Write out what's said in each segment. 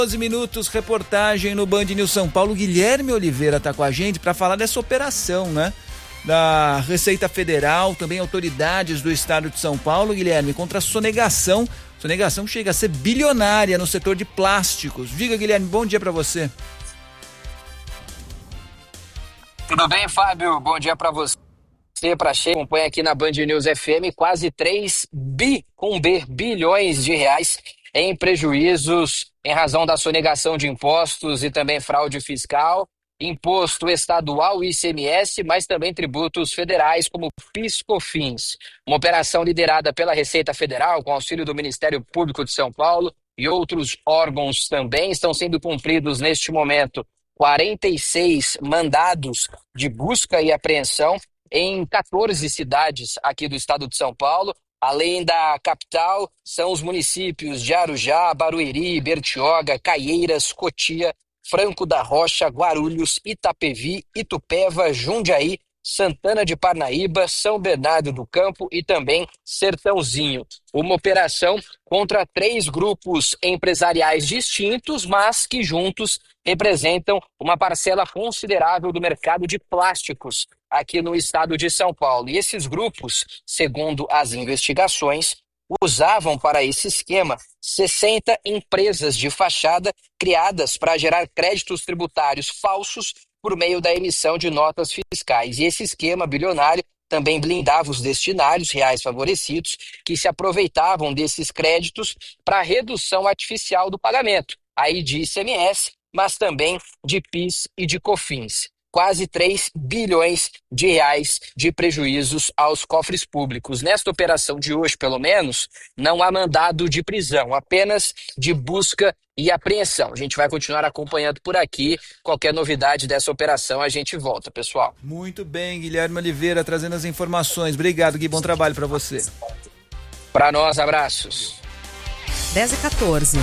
12 minutos, reportagem no Band News São Paulo. Guilherme Oliveira está com a gente para falar dessa operação, né? Da Receita Federal, também autoridades do estado de São Paulo, Guilherme, contra a sonegação. Sonegação chega a ser bilionária no setor de plásticos. Diga, Guilherme, bom dia para você. Tudo bem, Fábio? Bom dia para você. Para quem acompanha aqui na Band News FM, quase 3 bilhões de reais em prejuízos em razão da sonegação de impostos e também fraude fiscal, imposto estadual e ICMS, mas também tributos federais como PIS/COFINS. Uma operação liderada pela Receita Federal, com auxílio do Ministério Público de São Paulo e outros órgãos também. Estão sendo cumpridos neste momento 46 mandados de busca e apreensão em 14 cidades aqui do estado de São Paulo. Além da capital, são os municípios de Arujá, Barueri, Bertioga, Caieiras, Cotia, Franco da Rocha, Guarulhos, Itapevi, Itupeva, Jundiaí, Santana de Parnaíba, São Bernardo do Campo e também Sertãozinho. Uma operação contra 3 grupos empresariais distintos, mas que juntos representam uma parcela considerável do mercado de plásticos aqui no estado de São Paulo. E esses grupos, segundo as investigações, usavam para esse esquema 60 empresas de fachada criadas para gerar créditos tributários falsos por meio da emissão de notas fiscais. E esse esquema bilionário também blindava os destinários reais favorecidos que se aproveitavam desses créditos para redução artificial do pagamento, aí de ICMS, mas também de PIS e de COFINS. Quase 3 bilhões de reais de prejuízos aos cofres públicos. Nesta operação de hoje, pelo menos, não há mandado de prisão, apenas de busca e apreensão. A gente vai continuar acompanhando por aqui. Qualquer novidade dessa operação, a gente volta, pessoal. Muito bem, Guilherme Oliveira trazendo as informações. Obrigado, Gui. Bom trabalho para você. Para nós, abraços. 10h14.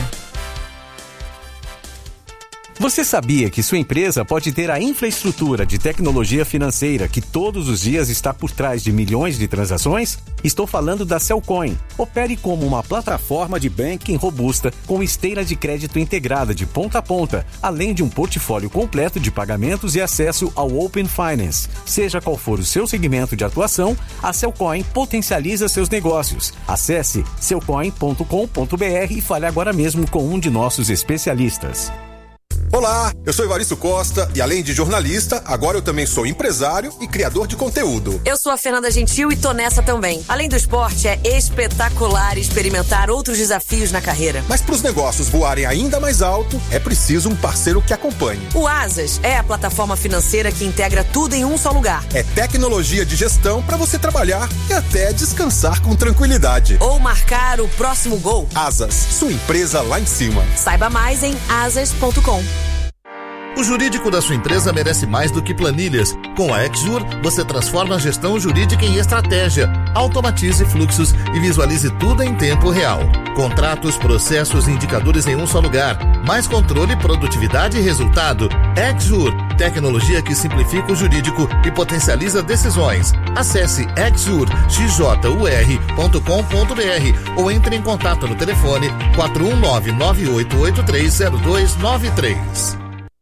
Você sabia que sua empresa pode ter a infraestrutura de tecnologia financeira que todos os dias está por trás de milhões de transações? Estou falando da Cellcoin. Opere como uma plataforma de banking robusta com esteira de crédito integrada de ponta a ponta, além de um portfólio completo de pagamentos e acesso ao Open Finance. Seja qual for o seu segmento de atuação, a Cellcoin potencializa seus negócios. Acesse cellcoin.com.br e fale agora mesmo com um de nossos especialistas. Olá, eu sou Evaristo Costa e além de jornalista, agora eu também sou empresário e criador de conteúdo. Eu sou a Fernanda Gentil e tô nessa também. Além do esporte, é espetacular experimentar outros desafios na carreira. Mas para os negócios voarem ainda mais alto, é preciso um parceiro que acompanhe. O Asas é a plataforma financeira que integra tudo em um só lugar. É tecnologia de gestão para você trabalhar e até descansar com tranquilidade. Ou marcar o próximo gol. Asas, sua empresa lá em cima. Saiba mais em asas.com. O jurídico da sua empresa merece mais do que planilhas. Com a Exjur, você transforma a gestão jurídica em estratégia, automatize fluxos e visualize tudo em tempo real. Contratos, processos e indicadores em um só lugar. Mais controle, produtividade e resultado. Exjur, tecnologia que simplifica o jurídico e potencializa decisões. Acesse exjur.com.br ou entre em contato no telefone 419-9883-0293.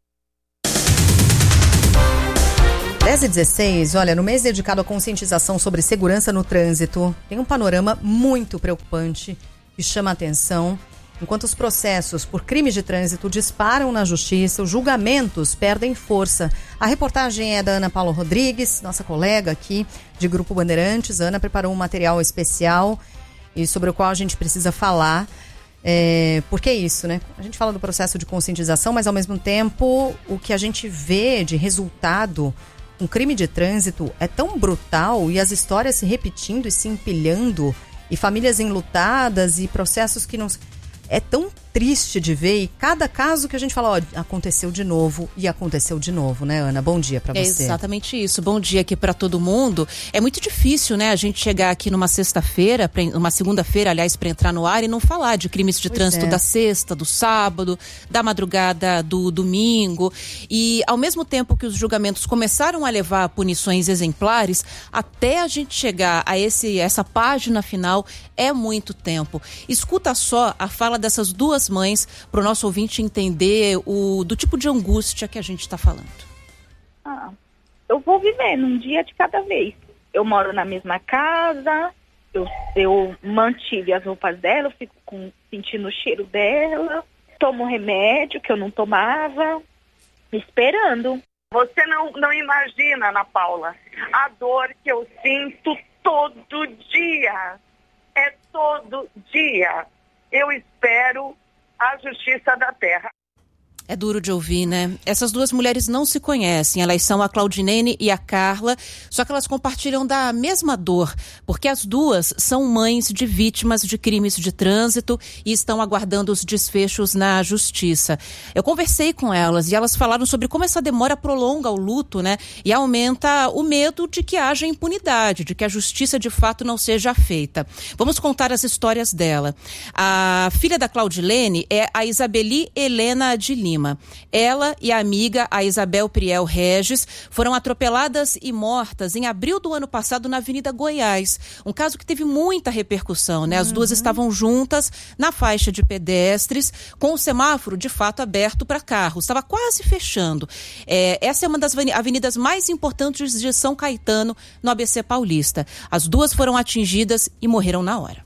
10h16, olha, no mês dedicado à conscientização sobre segurança no trânsito, tem um panorama muito preocupante que chama a atenção. Enquanto os processos por crimes de trânsito disparam na justiça, os julgamentos perdem força. A reportagem é da Ana Paula Rodrigues, nossa colega aqui de Grupo Bandeirantes. A Ana preparou um material especial e sobre o qual a gente precisa falar. Porque é isso, né? A gente fala do processo de conscientização, mas ao mesmo tempo o que a gente vê de resultado, um crime de trânsito é tão brutal e as histórias se repetindo e se empilhando e famílias enlutadas e processos que não... É tão triste de ver e cada caso que a gente fala, ó, aconteceu de novo e aconteceu de novo, né, Ana? Bom dia pra você. É exatamente isso. Bom dia aqui pra todo mundo. É muito difícil, né, a gente chegar aqui numa sexta-feira, uma segunda-feira, aliás, pra entrar no ar e não falar de crimes de trânsito da sexta, do sábado, da madrugada do domingo. E ao mesmo tempo que os julgamentos começaram a levar punições exemplares, até a gente chegar a essa página final é muito tempo. Escuta só a fala fala dessas duas mães para o nosso ouvinte entender do tipo de angústia que a gente está falando. Eu vou vivendo um dia de cada vez. Eu moro na mesma casa, eu mantive as roupas dela, eu fico sentindo o cheiro dela, tomo remédio que eu não tomava, esperando. Você não imagina, Ana Paula, a dor que eu sinto todo dia. É todo dia. Eu espero a justiça da terra. É duro de ouvir, né? Essas duas mulheres não se conhecem, elas são a Claudinene e a Carla, só que elas compartilham da mesma dor, porque as duas são mães de vítimas de crimes de trânsito e estão aguardando os desfechos na justiça. Eu conversei com elas e elas falaram sobre como essa demora prolonga o luto, né? E aumenta o medo de que haja impunidade, de que a justiça de fato não seja feita. Vamos contar as histórias dela. A filha da Claudilene é a Isabeli Helena de Lima. Ela e a amiga, a Isabel Priel Regis, foram atropeladas e mortas em abril do ano passado na Avenida Goiás. Um caso que teve muita repercussão, né? As duas estavam juntas na faixa de pedestres, com o semáforo de fato aberto para carros. Estava quase fechando. Essa é uma das avenidas mais importantes de São Caetano, no ABC Paulista. As duas foram atingidas e morreram na hora.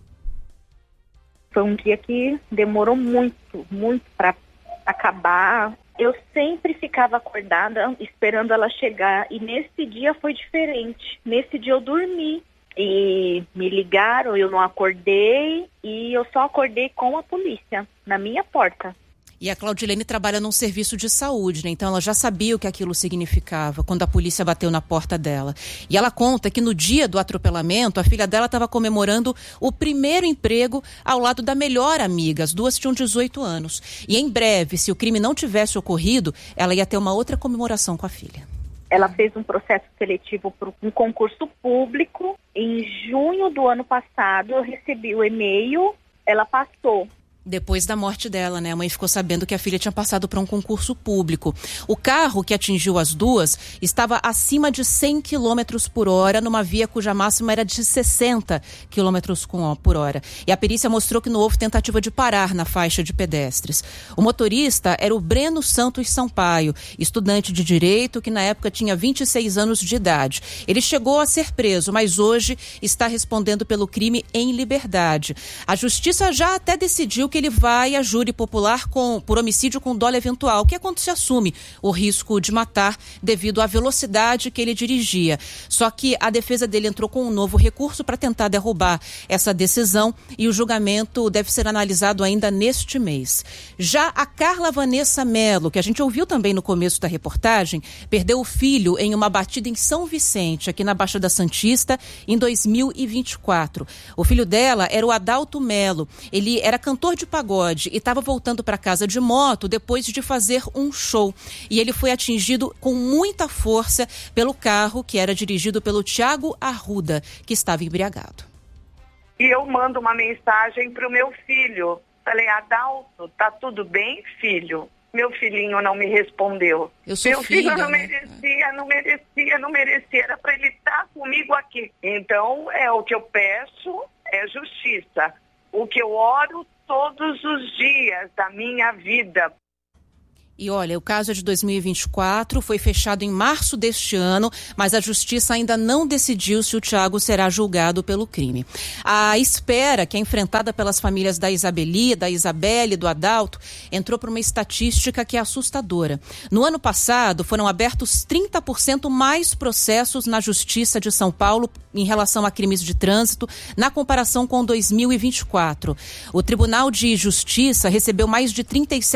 Foi um dia que demorou muito para acabar. Eu sempre ficava acordada esperando ela chegar e nesse dia foi diferente. Nesse dia eu dormi e me ligaram, eu não acordei e eu só acordei com a polícia na minha porta. E a Claudilene trabalha num serviço de saúde, né? Então ela já sabia o que aquilo significava quando a polícia bateu na porta dela. E ela conta que no dia do atropelamento, a filha dela estava comemorando o primeiro emprego ao lado da melhor amiga. As duas tinham 18 anos. E em breve, se o crime não tivesse ocorrido, ela ia ter uma outra comemoração com a filha. Ela fez um processo seletivo para um concurso público. Em junho do ano passado, eu recebi o e-mail, ela passou. Depois da morte dela, né? A mãe ficou sabendo que a filha tinha passado para um concurso público. O carro que atingiu as duas estava acima de 100 km por hora, numa via cuja máxima era de 60 km por hora. E a perícia mostrou que não houve tentativa de parar na faixa de pedestres. O motorista era o Breno Santos Sampaio, estudante de Direito, que na época tinha 26 anos de idade. Ele chegou a ser preso, mas hoje está respondendo pelo crime em liberdade. A justiça já até decidiu que ele vai a júri popular por homicídio com dolo eventual, que é quando se assume o risco de matar devido à velocidade que ele dirigia. Só que a defesa dele entrou com um novo recurso para tentar derrubar essa decisão e o julgamento deve ser analisado ainda neste mês. Já a Carla Vanessa Melo, que a gente ouviu também no começo da reportagem, perdeu o filho em uma batida em São Vicente, aqui na Baixada Santista, em 2024. O filho dela era o Adalto Melo. Ele era cantor de pagode e estava voltando para casa de moto depois de fazer um show. E ele foi atingido com muita força pelo carro que era dirigido pelo Tiago Arruda, que estava embriagado. E eu mando uma mensagem para o meu filho. Falei, Adalto, tá tudo bem, filho? Meu filhinho não me respondeu. Eu sou meu filha, filho não né? merecia. Era para ele estar comigo aqui. Então, o que eu peço é justiça. O que eu oro todos os dias da minha vida. E olha, o caso é de 2024, foi fechado em março deste ano, mas a justiça ainda não decidiu se o Tiago será julgado pelo crime. A espera que é enfrentada pelas famílias da Isabeli, da Isabelle e do Adalto entrou para uma estatística que é assustadora. No ano passado, foram abertos 30% mais processos na Justiça de São Paulo em relação a crimes de trânsito, na comparação com 2024. O Tribunal de Justiça recebeu mais de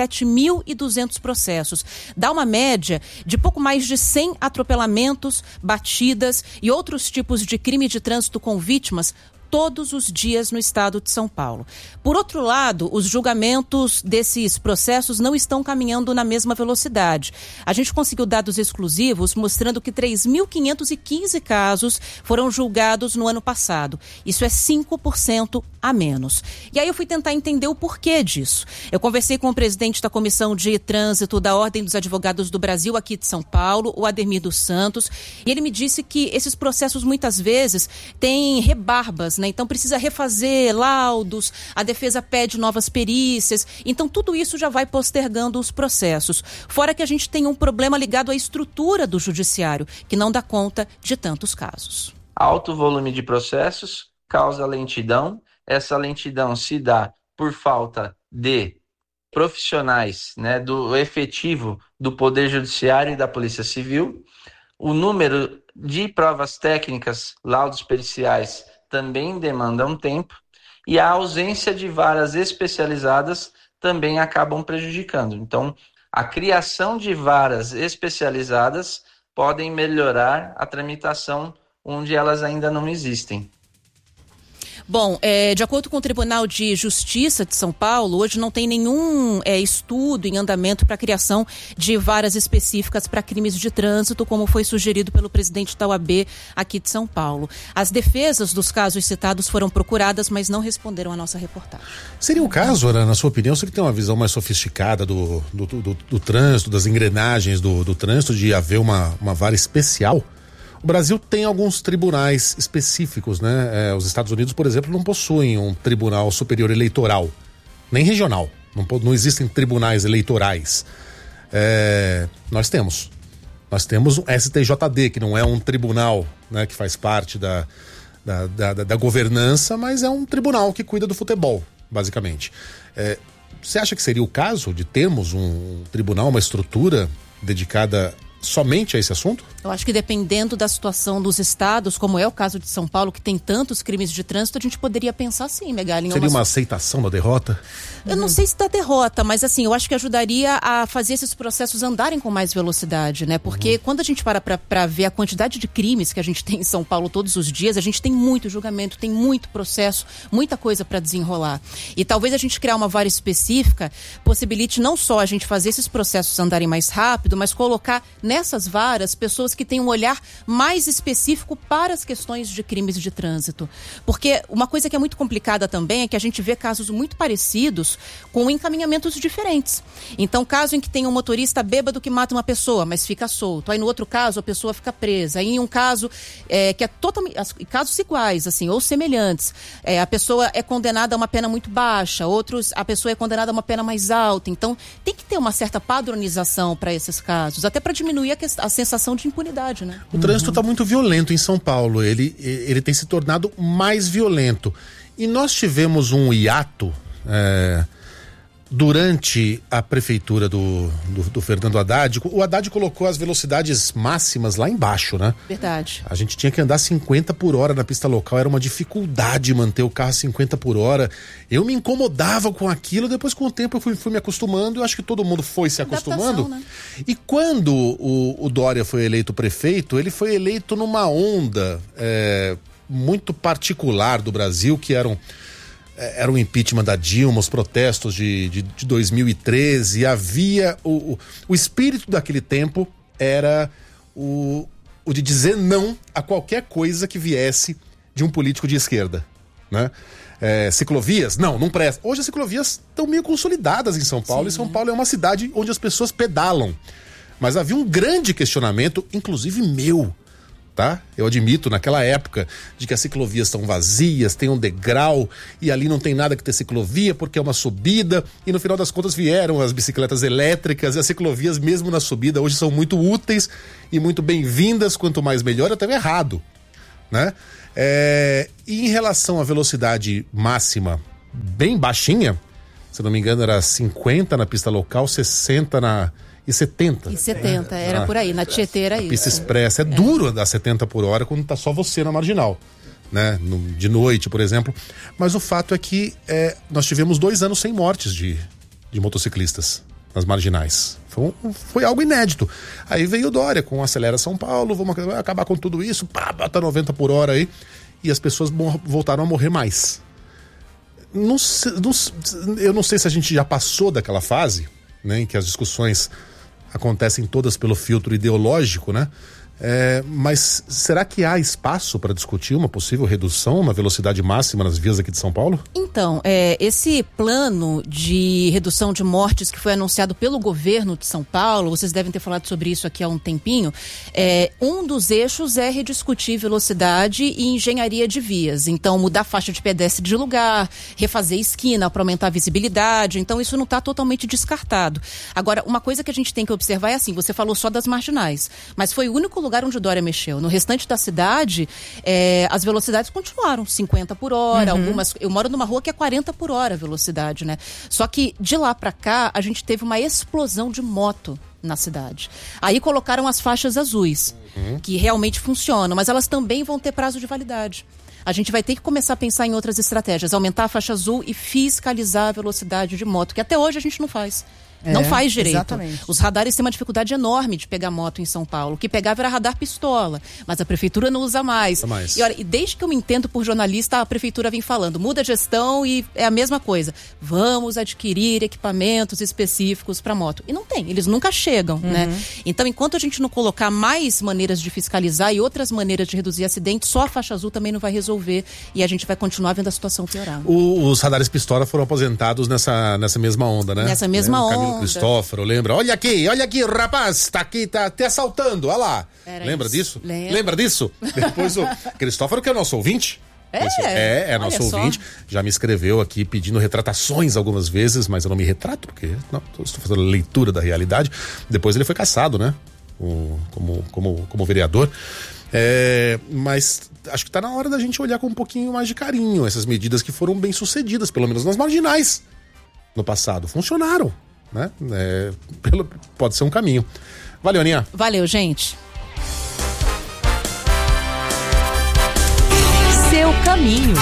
37.200 processos. Dá uma média de pouco mais de 100 atropelamentos, batidas e outros tipos de crime de trânsito com vítimas todos os dias no estado de São Paulo. Por outro lado, os julgamentos desses processos não estão caminhando na mesma velocidade. A gente conseguiu dados exclusivos mostrando que 3.515 casos foram julgados no ano passado. Isso é 5% a menos. E aí eu fui tentar entender o porquê disso. Eu conversei com o presidente da Comissão de Trânsito da Ordem dos Advogados do Brasil aqui de São Paulo, o Ademir dos Santos, e ele me disse que esses processos muitas vezes têm rebarbas, né? né? Então precisa refazer laudos, a defesa pede novas perícias, então tudo isso já vai postergando os processos. Fora que a gente tem um problema ligado à estrutura do judiciário, que não dá conta de tantos casos. Alto volume de processos causa lentidão. Essa lentidão se dá por falta de profissionais, né, do efetivo do Poder Judiciário e da Polícia Civil. O número de provas técnicas, laudos periciais, também demandam tempo. E a ausência de varas especializadas também acabam prejudicando. Então, a criação de varas especializadas podem melhorar a tramitação onde elas ainda não existem. Bom, de acordo com o Tribunal de Justiça de São Paulo, hoje não tem nenhum estudo em andamento para a criação de varas específicas para crimes de trânsito, como foi sugerido pelo presidente da OAB aqui de São Paulo. As defesas dos casos citados foram procuradas, mas não responderam à nossa reportagem. Seria o caso, Ana, na sua opinião, você que tem uma visão mais sofisticada do trânsito, das engrenagens do trânsito, de haver uma vara especial? O Brasil tem alguns tribunais específicos, né? Os Estados Unidos, por exemplo, não possuem um tribunal superior eleitoral, nem regional. Não existem tribunais eleitorais. Nós temos o STJD, que não é um tribunal, né, que faz parte da governança, mas é um tribunal que cuida do futebol, basicamente. Você acha que seria o caso de termos um tribunal, uma estrutura dedicada somente a esse assunto? Eu acho que dependendo da situação dos estados, como é o caso de São Paulo, que tem tantos crimes de trânsito, a gente poderia pensar sim, Megali. Seria uma aceitação da derrota? Eu não sei se da derrota, mas assim, eu acho que ajudaria a fazer esses processos andarem com mais velocidade, né? Porque quando a gente para ver a quantidade de crimes que a gente tem em São Paulo todos os dias, a gente tem muito julgamento, tem muito processo, muita coisa para desenrolar. E talvez a gente criar uma vara específica possibilite não só a gente fazer esses processos andarem mais rápido, mas colocar nessas varas pessoas que têm um olhar mais específico para as questões de crimes de trânsito. Porque uma coisa que é muito complicada também é que a gente vê casos muito parecidos com encaminhamentos diferentes. Então, caso em que tem um motorista bêbado que mata uma pessoa, mas fica solto. Aí no outro caso a pessoa fica presa. Aí em um caso que é totalmente... casos iguais, assim, ou semelhantes. A pessoa é condenada a uma pena muito baixa, outros a pessoa é condenada a uma pena mais alta. Então, tem que ter uma certa padronização para esses casos, até para diminuir a sensação de impunidade, né? O trânsito está muito violento em São Paulo, ele tem se tornado mais violento. E nós tivemos um hiato durante a prefeitura do Fernando Haddad. O Haddad colocou as velocidades máximas lá embaixo, né? Verdade. A gente tinha que andar 50 por hora na pista local, era uma dificuldade manter o carro 50 por hora. Eu me incomodava com aquilo, depois com o tempo eu fui me acostumando, eu acho que todo mundo foi se acostumando. Né? E quando o Dória foi eleito prefeito, ele foi eleito numa onda muito particular do Brasil, que era o impeachment da Dilma, os protestos de 2013, e havia o espírito daquele tempo era o de dizer não a qualquer coisa que viesse de um político de esquerda, né? Ciclovias? Não presta. Hoje as ciclovias estão meio consolidadas em São Paulo. Sim. E São Paulo é uma cidade onde as pessoas pedalam. Mas havia um grande questionamento, inclusive meu, tá? Eu admito, naquela época, de que as ciclovias estão vazias, tem um degrau, e ali não tem nada que ter ciclovia, porque é uma subida, e no final das contas vieram as bicicletas elétricas, e as ciclovias, mesmo na subida, hoje são muito úteis e muito bem-vindas, quanto mais melhor, até errado, né? E em relação à velocidade máxima bem baixinha, se não me engano era 50 na pista local, 60 e 70. E 70, era por aí, na Tietê era isso. Pista expressa, é duro andar 70 por hora quando tá só você na marginal, né? De noite, por exemplo. Mas o fato é que nós tivemos 2 anos sem mortes de motociclistas nas marginais. Foi algo inédito. Aí veio o Dória com Acelera São Paulo, vamos acabar com tudo isso, bota 90 por hora aí, e as pessoas voltaram a morrer mais. Eu não sei se a gente já passou daquela fase, né, em que as discussões acontecem todas pelo filtro ideológico, né? Mas será que há espaço para discutir uma possível redução na velocidade máxima nas vias aqui de São Paulo? Então, esse plano de redução de mortes que foi anunciado pelo governo de São Paulo, vocês devem ter falado sobre isso aqui há um tempinho, um dos eixos é rediscutir velocidade e engenharia de vias. Então, mudar a faixa de pedestre de lugar, refazer esquina para aumentar a visibilidade. Então, isso não está totalmente descartado. Agora, uma coisa que a gente tem que observar é assim, você falou só das marginais, mas foi o único lugar onde o Dória mexeu. No restante da cidade, as velocidades continuaram 50 por hora, algumas... Eu moro numa rua que é 40 por hora a velocidade, né? Só que de lá pra cá, a gente teve uma explosão de moto na cidade. Aí colocaram as faixas azuis, que realmente funcionam, mas elas também vão ter prazo de validade. A gente vai ter que começar a pensar em outras estratégias, aumentar a faixa azul e fiscalizar a velocidade de moto, que até hoje a gente não faz. Não faz direito. Exatamente. Os radares têm uma dificuldade enorme de pegar moto em São Paulo. O que pegava era radar pistola, mas a prefeitura não usa mais. E olha, desde que eu me entendo por jornalista, a prefeitura vem falando, muda a gestão e é a mesma coisa. Vamos adquirir equipamentos específicos para moto. E não tem, eles nunca chegam, né? Então, enquanto a gente não colocar mais maneiras de fiscalizar e outras maneiras de reduzir acidentes, só a faixa azul também não vai resolver e a gente vai continuar vendo a situação piorar. Os radares pistola foram aposentados nessa mesma onda, né? Nessa mesma onda. Cristóforo, lembra? Olha aqui, rapaz, tá aqui, tá te assaltando, olha lá. Lembra disso? Lembra disso? Depois o Cristóforo, que é nosso ouvinte. É nosso ouvinte, já me escreveu aqui pedindo retratações algumas vezes, mas eu não me retrato, porque estou fazendo leitura da realidade. Depois ele foi cassado, né? Como vereador. Mas acho que tá na hora da gente olhar com um pouquinho mais de carinho essas medidas que foram bem sucedidas, pelo menos nas marginais no passado. Funcionaram. Né? Pode ser um caminho. Valeu, Aninha. Valeu, gente. Seu caminho.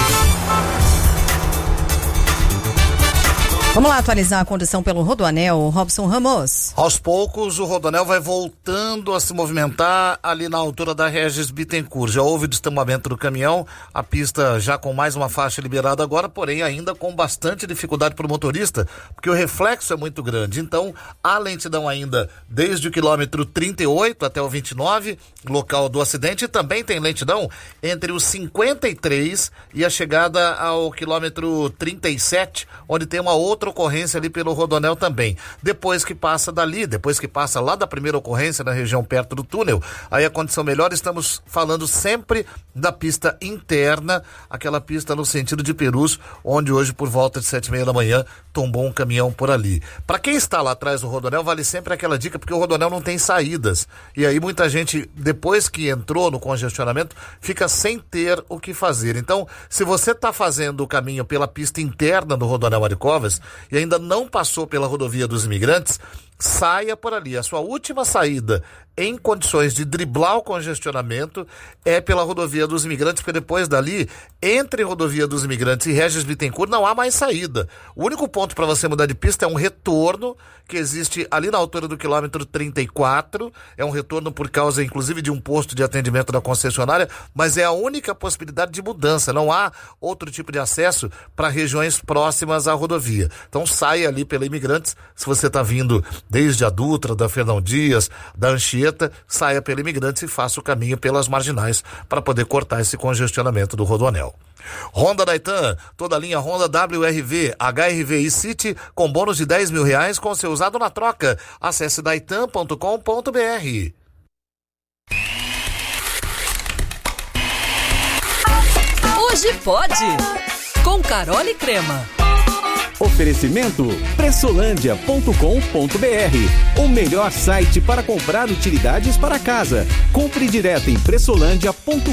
Vamos lá atualizar a condição pelo Rodoanel, Robson Ramos. Aos poucos, o Rodoanel vai voltando a se movimentar ali na altura da Regis Bittencourt. Já houve destambamento do caminhão, a pista já com mais uma faixa liberada agora, porém ainda com bastante dificuldade para o motorista, porque o reflexo é muito grande. Então, há lentidão ainda desde o quilômetro 38 até o 29, local do acidente, e também tem lentidão entre os 53 e a chegada ao quilômetro 37, onde tem uma outra ocorrência ali pelo Rodoanel também. Depois que passa lá da primeira ocorrência na região perto do túnel, aí a condição melhor. Estamos falando sempre da pista interna, aquela pista no sentido de Perus, onde hoje por volta de 7h30 da manhã tombou um caminhão por ali. Para quem está lá atrás do Rodoanel, vale sempre aquela dica, porque o Rodoanel não tem saídas, e aí muita gente, depois que entrou no congestionamento, fica sem ter o que fazer. Então, se você está fazendo o caminho pela pista interna do Rodoanel Maricovas e ainda não passou pela rodovia dos Imigrantes, saia por ali. A sua última saída em condições de driblar o congestionamento é pela rodovia dos Imigrantes, porque depois dali, entre rodovia dos Imigrantes e Regis Bittencourt, não há mais saída. O único ponto para você mudar de pista é um retorno que existe ali na altura do quilômetro 34, é um retorno por causa inclusive de um posto de atendimento da concessionária, mas é a única possibilidade de mudança, não há outro tipo de acesso para regiões próximas à rodovia. Então saia ali pela Imigrantes, se você está vindo desde a Dutra, da Fernão Dias, da Anchieta, saia pela Imigrantes e faça o caminho pelas marginais para poder cortar esse congestionamento do Rodoanel. Honda Daitan, toda a linha Honda WRV, HRV e City com bônus de R$10 mil com seu usado na troca. Acesse daitan.com.br. Hoje pode, com Carol e Crema. Oferecimento pressolândia.com.br, o melhor site para comprar utilidades para casa. Compre direto em pressolândia.com.br.